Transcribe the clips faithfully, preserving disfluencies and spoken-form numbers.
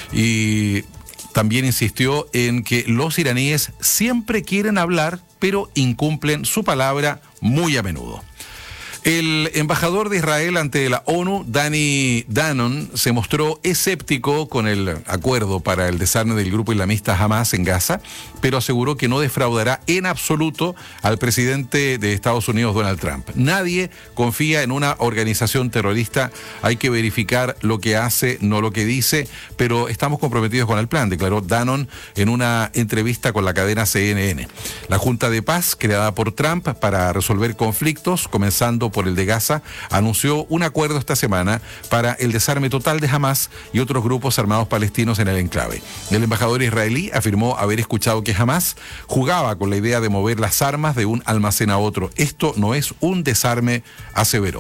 Y también insistió en que los iraníes siempre quieren hablar, pero incumplen su palabra muy a menudo. El embajador de Israel ante la ONU, Danny Danon, se mostró escéptico con el acuerdo para el desarme del grupo islamista Hamas en Gaza, pero aseguró que no defraudará en absoluto al presidente de Estados Unidos, Donald Trump. Nadie confía en una organización terrorista, hay que verificar lo que hace, no lo que dice, pero estamos comprometidos con el plan, declaró Danon en una entrevista con la cadena C N N. La Junta de Paz, creada por Trump para resolver conflictos, comenzando por el de Gaza, anunció un acuerdo esta semana para el desarme total de Hamas y otros grupos armados palestinos en el enclave. El embajador israelí afirmó haber escuchado que Hamas jugaba con la idea de mover las armas de un almacén a otro. Esto no es un desarme, aseveró.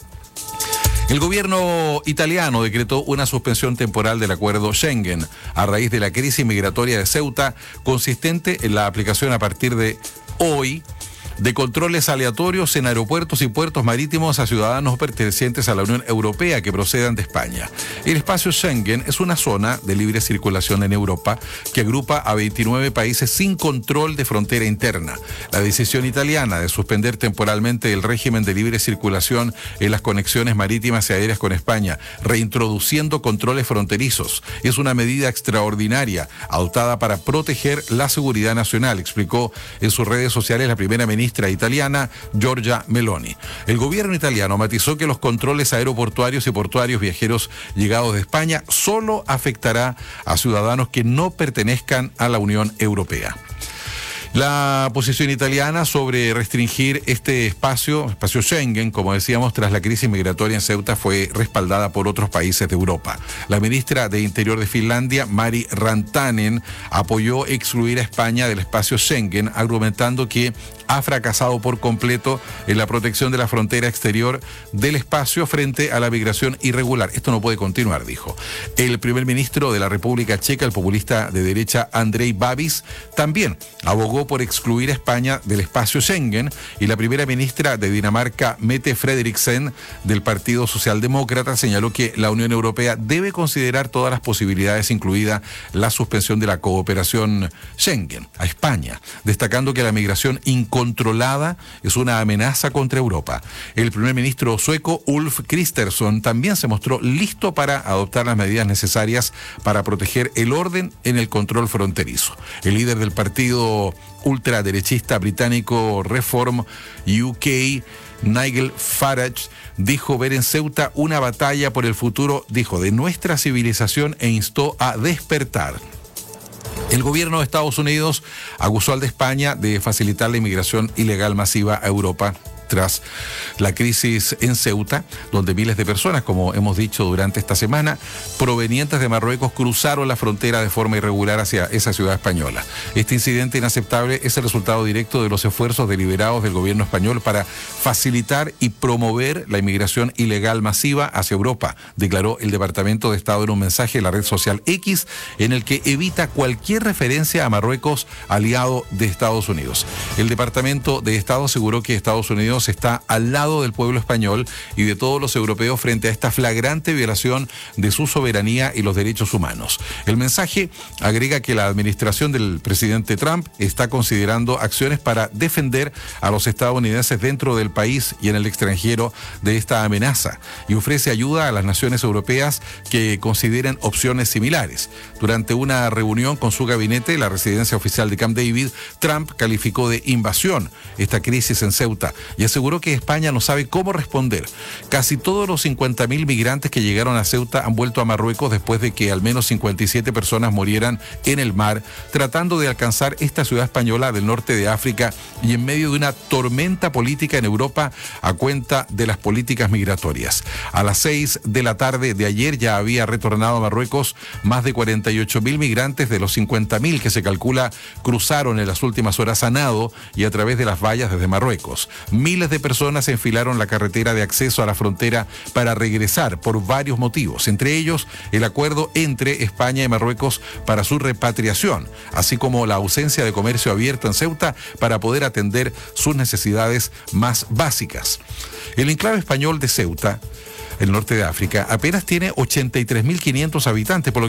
El gobierno italiano decretó una suspensión temporal del acuerdo Schengen a raíz de la crisis migratoria de Ceuta, consistente en la aplicación a partir de hoy de controles aleatorios en aeropuertos y puertos marítimos a ciudadanos pertenecientes a la Unión Europea que procedan de España. El espacio Schengen es una zona de libre circulación en Europa que agrupa a veintinueve países sin control de frontera interna. La decisión italiana de suspender temporalmente el régimen de libre circulación en las conexiones marítimas y aéreas con España, reintroduciendo controles fronterizos, es una medida extraordinaria adoptada para proteger la seguridad nacional, explicó en sus redes sociales la primera ministra italiana Giorgia Meloni. El gobierno italiano matizó que los controles aeroportuarios y portuarios viajeros llegados de España solo afectará a ciudadanos que no pertenezcan a la Unión Europea. La posición italiana sobre restringir este espacio, espacio Schengen, como decíamos, tras la crisis migratoria en Ceuta, fue respaldada por otros países de Europa. La ministra de Interior de Finlandia, Mari Rantanen, apoyó excluir a España del espacio Schengen, argumentando que ha fracasado por completo en la protección de la frontera exterior del espacio frente a la migración irregular. Esto no puede continuar, dijo. El primer ministro de la República Checa, el populista de derecha Andrej Babis, también abogó por excluir a España del espacio Schengen, y la primera ministra de Dinamarca, Mette Frederiksen, del Partido Socialdemócrata, señaló que la Unión Europea debe considerar todas las posibilidades, incluida la suspensión de la cooperación Schengen a España, destacando que la migración incontrolada es una amenaza contra Europa. El primer ministro sueco, Ulf Kristersson, también se mostró listo para adoptar las medidas necesarias para proteger el orden en el control fronterizo. El líder del partido ultraderechista británico Reform U K, Nigel Farage, dijo ver en Ceuta una batalla por el futuro, dijo, de nuestra civilización, e instó a despertar. El gobierno de Estados Unidos acusó al de España de facilitar la inmigración ilegal masiva a Europa tras la crisis en Ceuta, donde miles de personas, como hemos dicho durante esta semana, provenientes de Marruecos cruzaron la frontera de forma irregular hacia esa ciudad española. Este incidente inaceptable es el resultado directo de los esfuerzos deliberados del gobierno español para facilitar y promover la inmigración ilegal masiva hacia Europa, declaró el Departamento de Estado en un mensaje en la red social X, en el que evita cualquier referencia a Marruecos, aliado de Estados Unidos. El Departamento de Estado aseguró que Estados Unidos está al lado del pueblo español y de todos los europeos frente a esta flagrante violación de su soberanía y los derechos humanos. El mensaje agrega que la administración del presidente Trump está considerando acciones para defender a los estadounidenses dentro del país y en el extranjero de esta amenaza, y ofrece ayuda a las naciones europeas que consideren opciones similares. Durante una reunión con su gabinete, la residencia oficial de Camp David, Trump calificó de invasión esta crisis en Ceuta y aseguró que España no sabe cómo responder. Casi todos los cincuenta mil migrantes que llegaron a Ceuta han vuelto a Marruecos después de que al menos cincuenta y siete personas murieran en el mar tratando de alcanzar esta ciudad española del norte de África, y en medio de una tormenta política en Europa a cuenta de las políticas migratorias. A las seis de la tarde de ayer ya había retornado a Marruecos más de cuarenta y ocho mil migrantes de los cincuenta mil que se calcula cruzaron en las últimas horas a nado y a través de las vallas desde Marruecos. Miles de personas enfilaron la carretera de acceso a la frontera para regresar por varios motivos, entre ellos el acuerdo entre España y Marruecos para su repatriación, así como la ausencia de comercio abierto en Ceuta para poder atender sus necesidades más básicas. El enclave español de Ceuta, el norte de África, apenas tiene ochenta y tres mil quinientos habitantes, por lo